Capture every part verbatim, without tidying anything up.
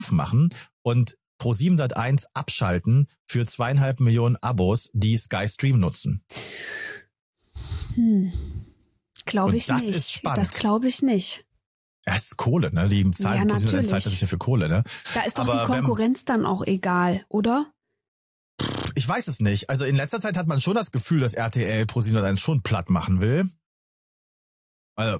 machen und ProSieben Sat eins abschalten für zweieinhalb Millionen Abos, die Sky Stream nutzen. Hm. Glaube ich das nicht. Ist spannend. Das glaube ich nicht. Das ist Kohle, ne? Die zahlen ja, ProSieben zahlt natürlich für Kohle, ne? Da ist doch Aber die Konkurrenz wenn, dann auch egal, oder? Ich weiß es nicht. Also in letzter Zeit hat man schon das Gefühl, dass R T L ProSieben Sat eins schon platt machen will. Also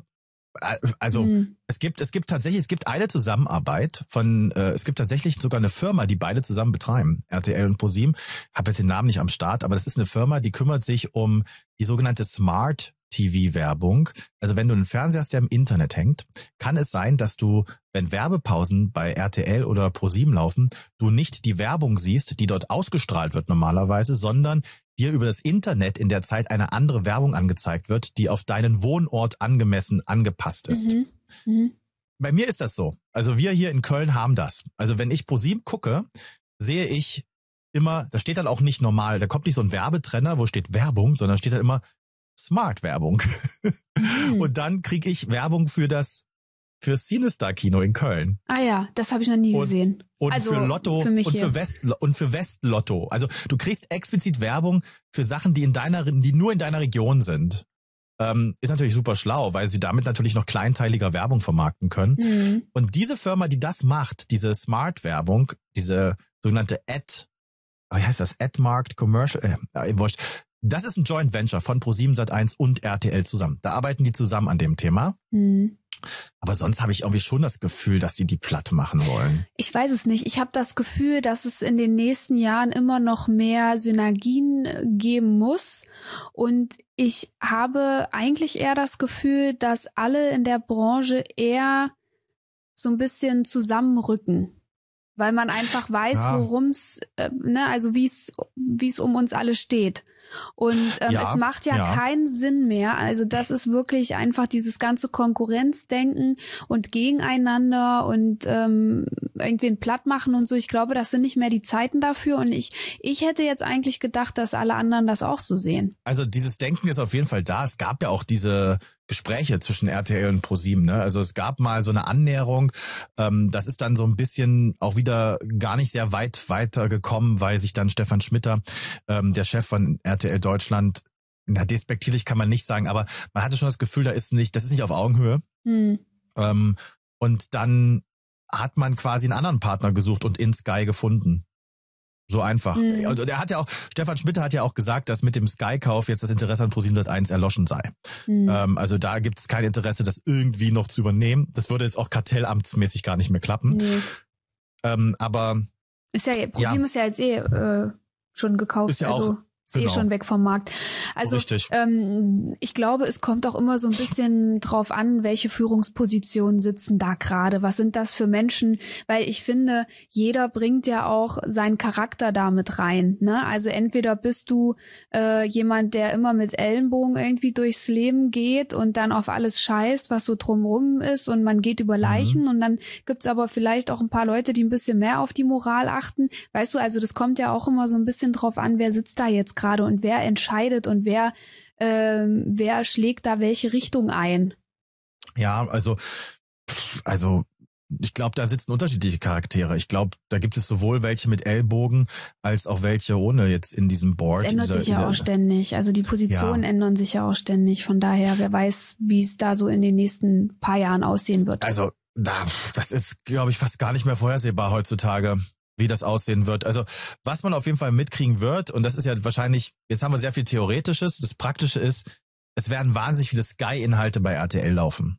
Also hm. es gibt es gibt tatsächlich es gibt eine Zusammenarbeit von äh, es gibt tatsächlich sogar eine Firma, die beide zusammen betreiben, R T L und ProSieben. Habe jetzt den Namen nicht am Start, aber das ist eine Firma, die kümmert sich um die sogenannte Smart T V-Werbung. Also wenn du einen Fernseher hast, der im Internet hängt, kann es sein, dass du, wenn Werbepausen bei R T L oder ProSieben laufen, du nicht die Werbung siehst, die dort ausgestrahlt wird normalerweise, sondern dir über das Internet in der Zeit eine andere Werbung angezeigt wird, die auf deinen Wohnort angemessen angepasst ist. Mhm. Mhm. Bei mir ist das so. Also wir hier in Köln haben das. Also wenn ich ProSieben gucke, sehe ich immer, da steht dann auch nicht normal, da kommt nicht so ein Werbetrenner, wo steht Werbung, sondern steht dann immer Smart-Werbung. Mhm. Und dann kriege ich Werbung für das für Cinestar Kino in Köln. Ah ja, das habe ich noch nie und, gesehen. Und also für Lotto für mich und hier. für West und für Westlotto. Also du kriegst explizit Werbung für Sachen, die in deiner die nur in deiner Region sind. Ähm, ist natürlich super schlau, weil sie damit natürlich noch kleinteiliger Werbung vermarkten können. Mhm. Und diese Firma, die das macht, diese Smart-Werbung, diese sogenannte Ad, wie heißt das? Ad-Markt Commercial, äh, wurscht. Das ist ein Joint Venture von ProSieben Sat eins und R T L zusammen. Da arbeiten die zusammen an dem Thema. Mhm. Aber sonst habe ich irgendwie schon das Gefühl, dass die die platt machen wollen. Ich weiß es nicht. Ich habe das Gefühl, dass es in den nächsten Jahren immer noch mehr Synergien geben muss. Und ich habe eigentlich eher das Gefühl, dass alle in der Branche eher so ein bisschen zusammenrücken. Weil man einfach weiß, ja. worum es, äh, ne, also wie es wie es um uns alle steht. Und ähm, ja, es macht ja, ja keinen Sinn mehr. Also das ist wirklich einfach dieses ganze Konkurrenzdenken und gegeneinander und ähm, irgendwen platt machen und so. Ich glaube, das sind nicht mehr die Zeiten dafür. Und ich ich hätte jetzt eigentlich gedacht, dass alle anderen das auch so sehen. Also dieses Denken ist auf jeden Fall da. Es gab ja auch diese Gespräche zwischen R T L und ProSieben, ne? Also es gab mal so eine Annäherung. Ähm, das ist dann so ein bisschen auch wieder gar nicht sehr weit weiter gekommen, weil sich dann Stefan Schmitter, ähm, der Chef von R T L Deutschland, na, despektierlich kann man nicht sagen, aber man hatte schon das Gefühl, da ist nicht, das ist nicht auf Augenhöhe. Hm. Ähm, und dann hat man quasi einen anderen Partner gesucht und in Sky gefunden. So einfach. Mhm. Und er hat ja auch, Stefan Schmitter hat ja auch gesagt, dass mit dem Sky-Kauf jetzt das Interesse an ProSieben Sat eins erloschen sei. Mhm. Ähm, also da gibt es kein Interesse, das irgendwie noch zu übernehmen. Das würde jetzt auch kartellamtsmäßig gar nicht mehr klappen. Nee. Ähm, aber ist ja, ProSieben ja. ist ja jetzt eh äh, schon gekauft. Ist ja also auch ist genau. eh schon weg vom Markt. Also Richtig. Ähm, ich glaube, es kommt auch immer so ein bisschen drauf an, welche Führungspositionen sitzen da gerade. Was sind das für Menschen? Weil ich finde, jeder bringt ja auch seinen Charakter da mit rein. Ne? Also entweder bist du äh, jemand, der immer mit Ellenbogen irgendwie durchs Leben geht und dann auf alles scheißt, was so drumrum ist und man geht über Leichen. Mhm. Und dann gibt's aber vielleicht auch ein paar Leute, die ein bisschen mehr auf die Moral achten. Weißt du, also das kommt ja auch immer so ein bisschen drauf an, wer sitzt da jetzt gerade und wer entscheidet und wer ähm, wer schlägt da welche Richtung ein. Ja, also also ich glaube, da sitzen unterschiedliche Charaktere. Ich glaube, da gibt es sowohl welche mit Ellbogen als auch welche ohne jetzt in diesem Board. Das ändert dieser, sich ja auch ständig. Also die Positionen ja. ändern sich ja auch ständig. Von daher, wer weiß, wie es da so in den nächsten paar Jahren aussehen wird. Also da, das ist, glaube ich, fast gar nicht mehr vorhersehbar heutzutage, wie das aussehen wird. Also was man auf jeden Fall mitkriegen wird, und das ist ja wahrscheinlich, jetzt haben wir sehr viel Theoretisches, das Praktische ist, es werden wahnsinnig viele Sky-Inhalte bei R T L laufen.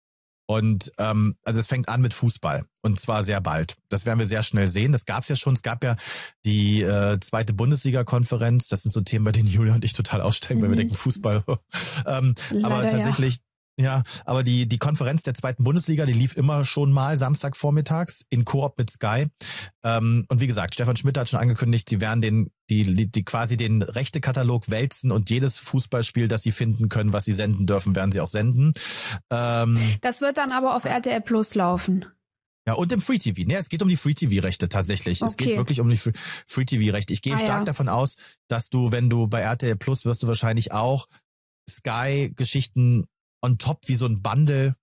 Und ähm, also es fängt an mit Fußball und zwar sehr bald. Das werden wir sehr schnell sehen. Das gab es ja schon. Es gab ja die äh, zweite Bundesliga-Konferenz. Das sind so Themen, bei denen Julia und ich total aussteigen, mhm. weil wir denken Fußball. ähm, Leider, aber tatsächlich, ja. ja, aber die die Konferenz der zweiten Bundesliga, die lief immer schon mal Samstagvormittags in Koop mit Sky. Ähm, und wie gesagt, Stefan Schmitter hat schon angekündigt, sie werden den die die quasi den Rechtekatalog wälzen und jedes Fußballspiel, das sie finden können, was sie senden dürfen, werden sie auch senden. Ähm, das wird dann aber auf R T L Plus laufen. Ja, und im Free-T V. Ne, es geht um die Free-T V-Rechte tatsächlich. Okay. Es geht wirklich um die Free-T V-Rechte. Ich gehe ah, stark ja. davon aus, dass du, wenn du bei R T L Plus wirst du wahrscheinlich auch Sky-Geschichten on top wie so ein Bundle,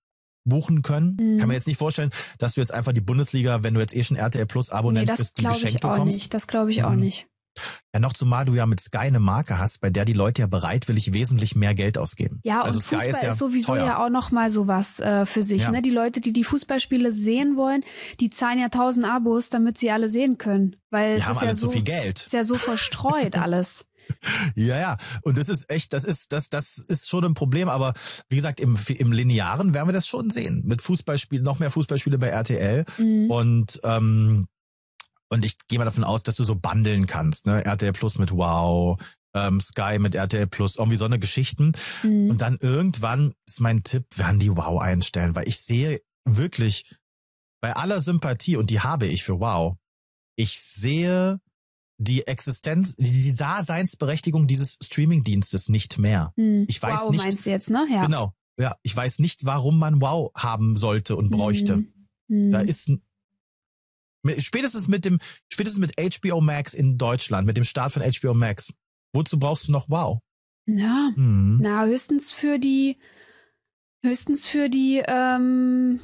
buchen können. Mhm. Kann mir jetzt nicht vorstellen, dass du jetzt einfach die Bundesliga, wenn du jetzt eh schon R T L Plus Abonnent nee, bist, die geschenkt bekommst. Nicht. Das glaube ich auch mhm. nicht. Ja, noch zumal du ja mit Sky eine Marke hast, bei der die Leute ja bereitwillig wesentlich mehr Geld ausgeben. Ja, also und Sky Fußball ist, ja ist sowieso teuer. ja auch nochmal sowas äh, für sich. Ja. Ne? Die Leute, die die Fußballspiele sehen wollen, die zahlen ja tausend Abos, damit sie alle sehen können. Weil Die es haben ist alle ja zu so viel Geld. ist ja so verstreut alles. Ja, ja. Und das ist echt, das ist, das, das ist schon ein Problem. Aber wie gesagt, im, im Linearen werden wir das schon sehen. Mit Fußballspielen, noch mehr Fußballspiele bei R T L. Mhm. Und, ähm, und ich gehe mal davon aus, dass du so bundeln kannst, ne? R T L Plus mit Wow, ähm, Sky mit R T L Plus, irgendwie so eine Geschichten. Mhm. Und dann irgendwann ist mein Tipp, werden die Wow einstellen. Weil ich sehe wirklich, bei aller Sympathie, und die habe ich für Wow, ich sehe die Existenz, die, die Daseinsberechtigung dieses Streamingdienstes nicht mehr. Hm. Ich weiß Wow, nicht. meinst du jetzt, ne? Ja. Genau. Ja, ich weiß nicht, warum man Wow haben sollte und bräuchte. Hm. Hm. Da ist ein, spätestens mit dem, spätestens mit H B O Max in Deutschland, mit dem Start von H B O Max. Wozu brauchst du noch Wow? Ja. Hm. Na, höchstens für die, höchstens für die, ähm,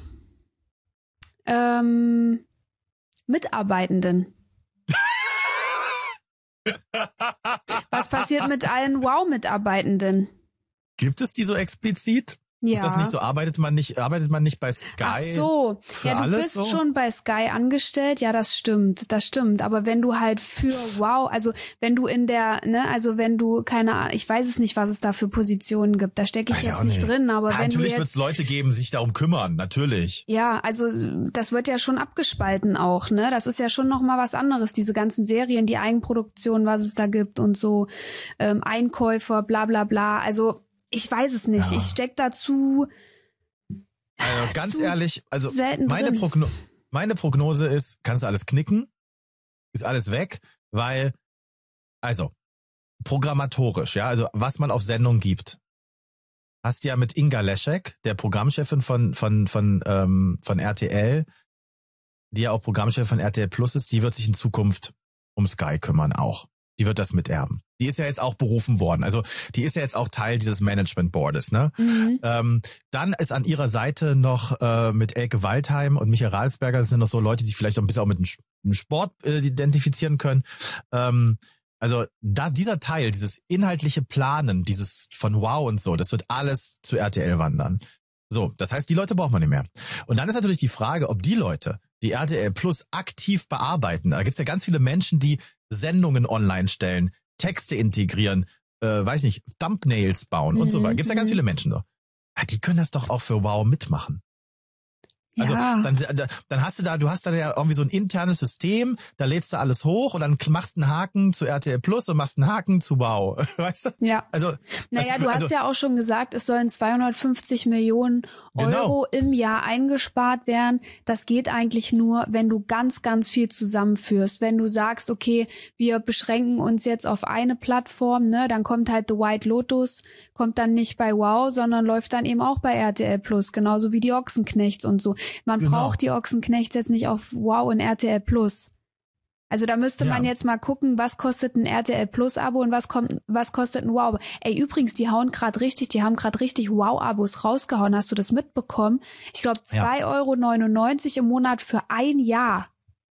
ähm, Mitarbeitenden. Was passiert mit allen Wow-Mitarbeitenden? Gibt es die so explizit? Ja. Ist das nicht so? Arbeitet man nicht, arbeitet man nicht bei Sky? Ach so. Für ja, du alles bist so? schon bei Sky angestellt. Ja, das stimmt. Das stimmt. Aber wenn du halt für Wow, also wenn du in der, ne, also wenn du, keine Ahnung, ich weiß es nicht, was es da für Positionen gibt. Da stecke ich Ach, jetzt ja nicht nee. drin. Aber ja, wenn natürlich du wird es jetzt, Leute geben, die sich darum kümmern. Natürlich. Ja, also das wird ja schon abgespalten auch, ne? Das ist ja schon nochmal was anderes. Diese ganzen Serien, die Eigenproduktion, was es da gibt und so, ähm, Einkäufer, bla bla bla. Also ich weiß es nicht. Ja. Ich steck dazu. Also ganz Zu ehrlich, also selten meine, drin. Progno- meine Prognose ist, kannst du alles knicken, ist alles weg, weil, also, programmatorisch, ja, also was man auf Sendung gibt, hast ja mit Inga Leschek, der Programmchefin von, von, von, ähm, von R T L, die ja auch Programmchefin von R T L Plus ist, die wird sich in Zukunft um Sky kümmern auch. Die wird das miterben. Die ist ja jetzt auch berufen worden. Also die ist ja jetzt auch Teil dieses Management Boardes. Ne? Mhm. Ähm, dann ist an ihrer Seite noch äh, mit Elke Waldheim und Michael Ralsberger, das sind noch so Leute, die sich vielleicht auch ein bisschen auch mit dem Sport äh, identifizieren können. Ähm, also da, dieser Teil, dieses inhaltliche Planen, dieses von Wow und so, das wird alles zu R T L wandern. So, das heißt, die Leute braucht man nicht mehr. Und dann ist natürlich die Frage, ob die Leute, die R T L Plus aktiv bearbeiten, da gibt's ja ganz viele Menschen, die Sendungen online stellen, Texte integrieren, äh, weiß nicht, Thumbnails bauen mhm. und so weiter. Gibt's ja ganz viele Menschen so. Ja, die können das doch auch für Wow mitmachen. Also ja. dann, dann hast du da, du hast da ja irgendwie so ein internes System, da lädst du alles hoch und dann machst einen Haken zu R T L Plus und machst einen Haken zu Wow. Weißt du? Ja. Also, naja, also, du hast also, ja auch schon gesagt, es sollen zweihundertfünfzig Millionen Euro genau. im Jahr eingespart werden. Das geht eigentlich nur, wenn du ganz, ganz viel zusammenführst. Wenn du sagst, okay, wir beschränken uns jetzt auf eine Plattform, ne, dann kommt halt The White Lotus, kommt dann nicht bei Wow, sondern läuft dann eben auch bei R T L Plus, genauso wie die Ochsenknechts und so. Man genau. braucht die Ochsenknechts jetzt nicht auf Wow und R T L Plus. Also da müsste ja. man jetzt mal gucken, was kostet ein R T L Plus Abo und was kommt, was kostet ein Wow. Ey, übrigens, die hauen gerade richtig, die haben gerade richtig Wow-Abos rausgehauen. Hast du das mitbekommen? Ich glaube zwei Euro neunundneunzig im Monat für ein Jahr.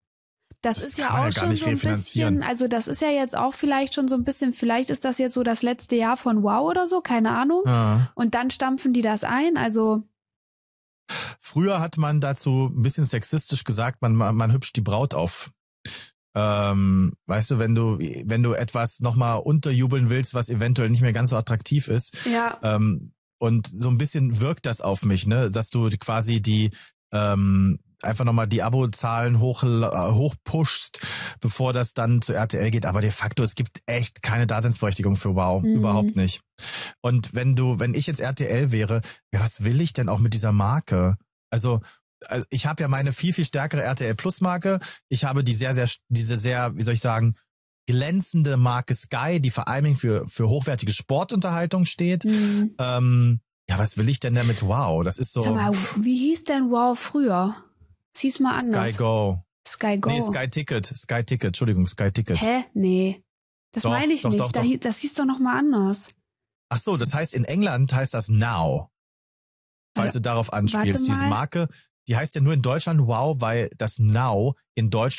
Das, das ist ja auch ja schon so ein bisschen, also das ist ja jetzt auch vielleicht schon so ein bisschen, vielleicht ist das jetzt so das letzte Jahr von Wow oder so, keine Ahnung. Ja. Und dann stampfen die das ein, also früher hat man dazu ein bisschen sexistisch gesagt, man, man, man hübscht die Braut auf. Ähm, weißt du, wenn du, wenn du etwas nochmal unterjubeln willst, was eventuell nicht mehr ganz so attraktiv ist. Ja. Ähm, und so ein bisschen wirkt das auf mich, ne, dass du quasi die, ähm, einfach nochmal die Abozahlen hoch, hochpushst, bevor das dann zu R T L geht. Aber de facto, es gibt echt keine Daseinsberechtigung für Wow. Mhm. Überhaupt nicht. Und wenn du, wenn ich jetzt R T L wäre, ja, was will ich denn auch mit dieser Marke? Also, ich habe ja meine viel, viel stärkere R T L Plus Marke. Ich habe die sehr, sehr, diese sehr, wie soll ich sagen, glänzende Marke Sky, die vor allem für, für hochwertige Sportunterhaltung steht. Mhm. Ähm, ja, was will ich denn damit Wow? Das ist so. Sag mal, wie hieß denn Wow früher? Es hieß mal anders. Sky Go. Sky Go. Nee, Sky Ticket. Sky Ticket. Entschuldigung, Sky Ticket. Hä? Nee. Das doch, meine ich doch, nicht. Doch, da, doch. Das hieß doch noch mal anders. Ach so, das heißt in England heißt das Now. falls du darauf anspielst. Diese Marke, die heißt ja nur in Deutschland Wow, weil das Now in Deutschland